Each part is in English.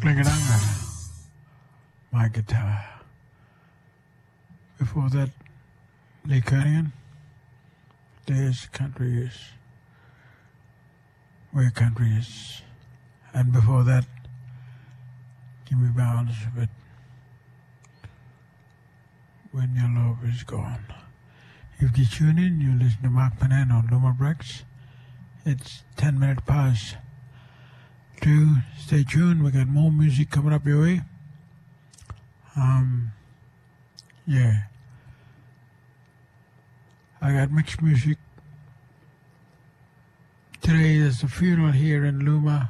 Klingadanga, my guitar. Before that, Lee Kernaghan, There's Country Is, Where Country Is. And before that, Jimmy Barnes with When Your Love Is Gone. If you tune in, you listen to Mark Panan on Luma Breaks. It's 10 minutes past 2. Stay tuned. We got more music coming up your way. Yeah. I got mixed music. Today there's a funeral here in Luma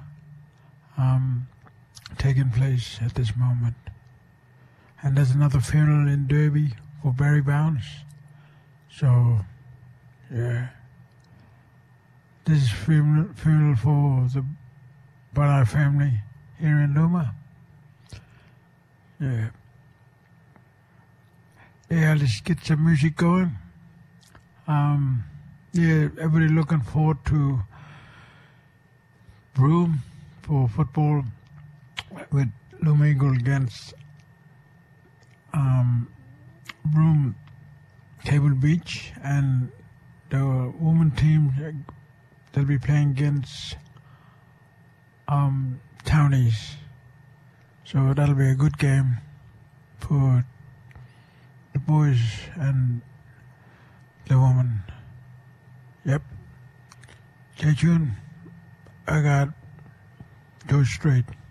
taking place at this moment. And there's another funeral in Derby for Barry Bounds. So, yeah. This is funeral for the Ballard family here in Luma. Yeah. Yeah, let's get some music going. Yeah, everybody looking forward to Broome for football with Luma Eagle against Broome Cable Beach, and the women team, they'll be playing against Townies. So that'll be a good game for the boys and the women. Yep. Stay tuned. I got George Strait.